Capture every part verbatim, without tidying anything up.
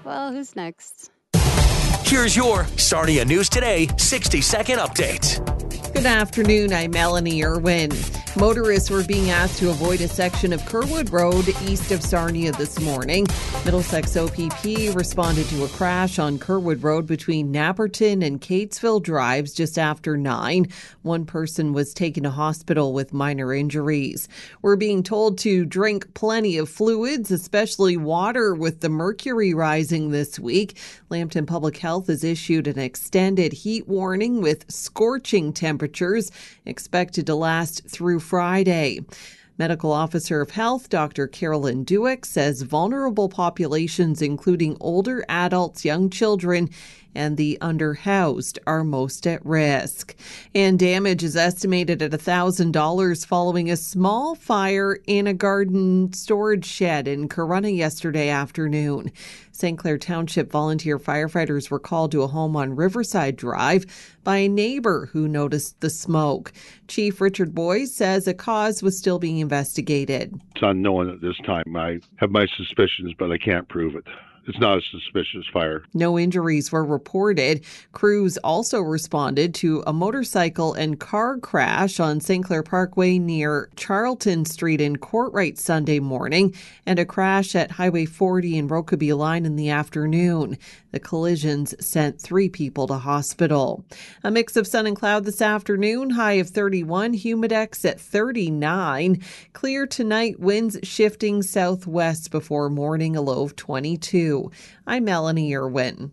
Well, who's next? Here's your Sarnia News Today sixty second update. Good afternoon. I'm Melanie Irwin. Motorists were being asked to avoid a section of Kerwood Road east of Sarnia this morning. Middlesex O P P responded to a crash on Kerwood Road between Napperton and Catesville Drives just after nine. One person was taken to hospital with minor injuries. We're being told to drink plenty of fluids, especially water, with the mercury rising this week. Lambton Public Health has issued an extended heat warning with scorching temperatures expected to last through Friday. Medical Officer of Health, Doctor Carolyn Duick, says vulnerable populations, including older adults, young children, and the underhoused are most at risk. And damage is estimated at one thousand dollars following a small fire in a garden storage shed in Corunna yesterday afternoon. Saint Clair Township volunteer firefighters were called to a home on Riverside Drive by a neighbor who noticed the smoke. Chief Richard Boyce says a cause was still being investigated. It's unknown at this time. I have my suspicions, but I can't prove it. It's not a suspicious fire. No injuries were reported. Crews also responded to a motorcycle and car crash on Saint Clair Parkway near Charlton Street in Courtright Sunday morning, and a crash at Highway forty in Rokeby Line in the afternoon. The collisions sent three people to hospital. A mix of sun and cloud this afternoon, high of thirty-one, humidex at thirty-nine. Clear tonight, winds shifting southwest before morning, a low of twenty-two. I'm Melanie Irwin.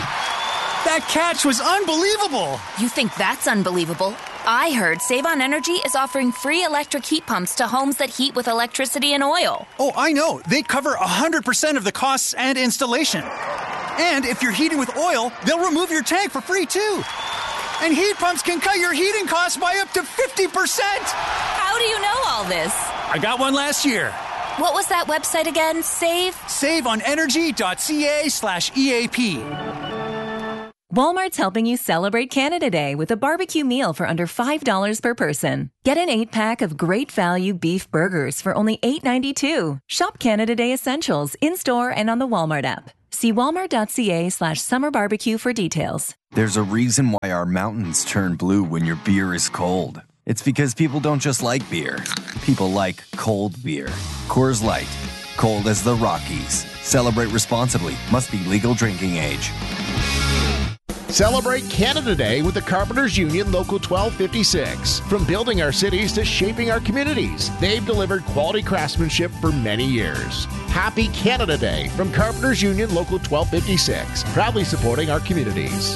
That catch was unbelievable! You think that's unbelievable? I heard Save On Energy is offering free electric heat pumps to homes that heat with electricity and oil. Oh, I know. They cover one hundred percent of the costs and installation. And if you're heating with oil, they'll remove your tank for free, too. And heat pumps can cut your heating costs by up to fifty percent! How do you know all this? I got one last year. What was that website again? Save? saveonenergy.ca slash EAP. Walmart's helping you celebrate Canada Day with a barbecue meal for under five dollars per person. Get an eight-pack of great value beef burgers for only eight ninety-two. Shop Canada Day Essentials in-store and on the Walmart app. See walmart.ca slash summer barbecue for details. There's a reason why our mountains turn blue when your beer is cold. It's because people don't just like beer. People like cold beer. Coors Light. Cold as the Rockies. Celebrate responsibly. Must be legal drinking age. Celebrate Canada Day with the Carpenters Union Local twelve fifty-six. From building our cities to shaping our communities, they've delivered quality craftsmanship for many years. Happy Canada Day from Carpenters Union Local twelve fifty-six, proudly supporting our communities.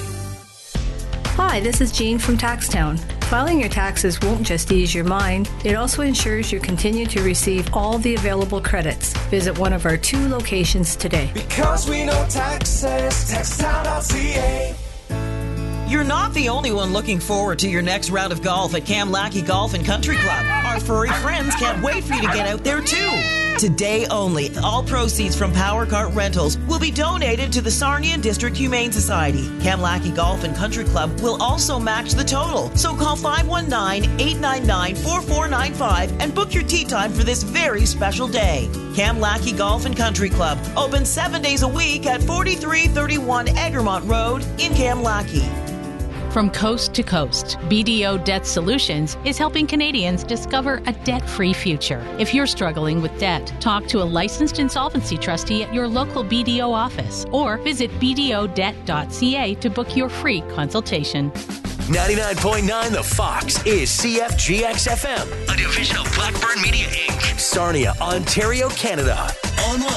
Hi, this is Jean from Taxtown. Filing your taxes won't just ease your mind, it also ensures you continue to receive all the available credits. Visit one of our two locations today. Because we know taxes, taxtown dot c a. You're not the only one looking forward to your next round of golf at Cam Lackey Golf and Country Club. Our furry friends can't wait for you to get out there too. Today only, all proceeds from Power Cart Rentals will be donated to the Sarnia District Humane Society. Cam Lackey Golf and Country Club will also match the total. So call five one nine, eight nine nine, four four nine five and book your tee time for this very special day. Cam Lackey Golf and Country Club, open seven days a week at forty-three thirty-one Egremont Road in Cam Lackey. From coast to coast, B D O Debt Solutions is helping Canadians discover a debt-free future. If you're struggling with debt, talk to a licensed insolvency trustee at your local B D O office or visit b d o debt dot c a to book your free consultation. ninety-nine point nine The Fox is C F G X F M, a division of Blackburn Media Incorporated. Sarnia, Ontario, Canada. Online